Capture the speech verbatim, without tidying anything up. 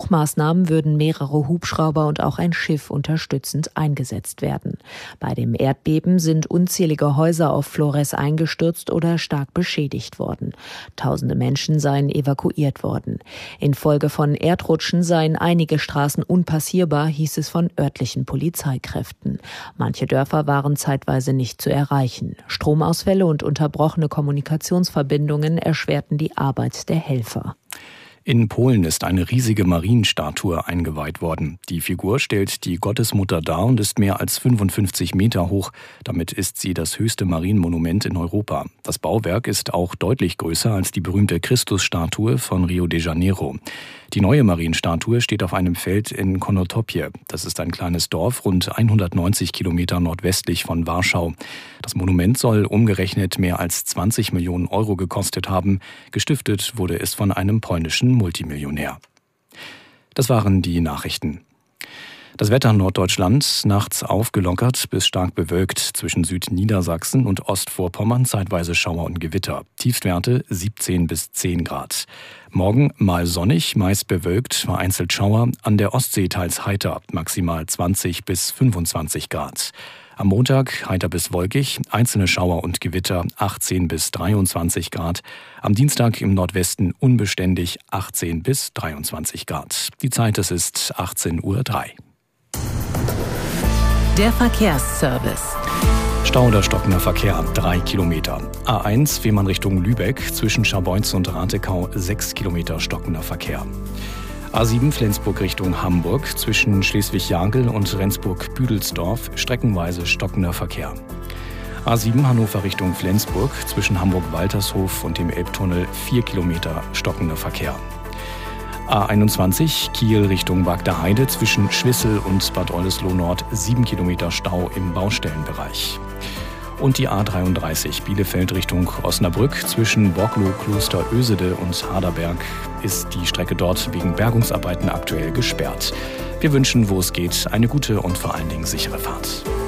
Suchmaßnahmen würden mehrere Hubschrauber und auch ein Schiff unterstützend eingesetzt werden. Bei dem Erdbeben sind unzählige Häuser auf Flores eingestürzt oder stark beschädigt worden. Tausende Menschen seien evakuiert worden. Infolge von Erdrutschen seien einige Straßen unpassierbar, hieß es von örtlichen Polizeikräften. Manche Dörfer waren zeitweise nicht zu erreichen. Stromausfälle und unterbrochene Kommunikationsverbindungen erschwerten die Arbeit der Helfer. In Polen ist eine riesige Marienstatue eingeweiht worden. Die Figur stellt die Gottesmutter dar und ist mehr als fünfundfünfzig Meter hoch. Damit ist sie das höchste Marienmonument in Europa. Das Bauwerk ist auch deutlich größer als die berühmte Christusstatue von Rio de Janeiro. Die neue Marienstatue steht auf einem Feld in Konotopie. Das ist ein kleines Dorf, rund hundertneunzig Kilometer nordwestlich von Warschau. Das Monument soll umgerechnet mehr als zwanzig Millionen Euro gekostet haben. Gestiftet wurde es von einem polnischen Multimillionär. Das waren die Nachrichten. Das Wetter in Norddeutschland, nachts aufgelockert bis stark bewölkt, zwischen Südniedersachsen und Ostvorpommern zeitweise Schauer und Gewitter. Tiefstwerte siebzehn bis zehn Grad. Morgen mal sonnig, meist bewölkt, vereinzelt Schauer, an der Ostsee teils heiter, maximal zwanzig bis fünfundzwanzig Grad. Am Montag heiter bis wolkig, einzelne Schauer und Gewitter, achtzehn bis dreiundzwanzig Grad. Am Dienstag im Nordwesten unbeständig, achtzehn bis dreiundzwanzig Grad. Die Zeit, es ist achtzehn Uhr drei. Der Verkehrsservice. Stau oder stockender Verkehr, drei Kilometer. A eins, Fehmarn Richtung Lübeck, zwischen Scharbeutz und Ratekau, sechs Kilometer stockender Verkehr. A sieben, Flensburg Richtung Hamburg, zwischen Schleswig-Jagel und Rendsburg-Büdelsdorf, streckenweise stockender Verkehr. A sieben, Hannover Richtung Flensburg, zwischen Hamburg-Waltershof und dem Elbtunnel, vier Kilometer stockender Verkehr. A einundzwanzig, Kiel Richtung Wagderheide, zwischen Schwissel und Bad Oldesloe Nord, sieben Kilometer Stau im Baustellenbereich. Und die A dreiunddreißig, Bielefeld Richtung Osnabrück, zwischen Borglow, Kloster Ösede und Harderberg ist die Strecke dort wegen Bergungsarbeiten aktuell gesperrt. Wir wünschen, wo es geht, eine gute und vor allen Dingen sichere Fahrt.